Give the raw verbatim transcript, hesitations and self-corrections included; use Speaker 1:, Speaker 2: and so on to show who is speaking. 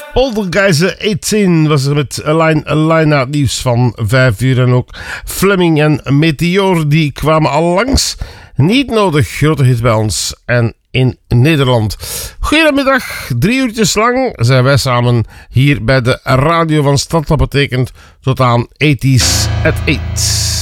Speaker 1: Poltergeist achttien was er met Line, line uit nieuws van vijf uur. En ook Fleming en Meteor die kwamen al langs. Niet nodig, grote hit bij ons en in Nederland. Goedemiddag, drie uurtjes lang zijn wij samen hier bij de radio van Stad. Dat betekent tot aan tachtiger at acht.